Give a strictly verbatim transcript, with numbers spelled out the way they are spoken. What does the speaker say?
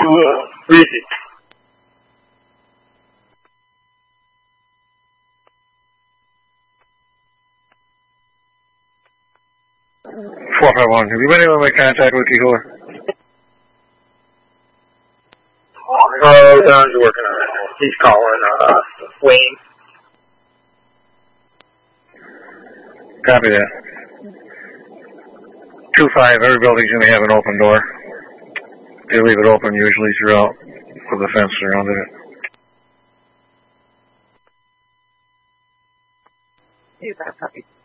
uh, Breezy. four five one, have you been able to make contact with Kihor? Oh, Don's working on it. He's calling, uh, Wayne. Copy that. two five, every building's going to have an open door. They leave it open usually throughout with a fence around it. You got a puppy.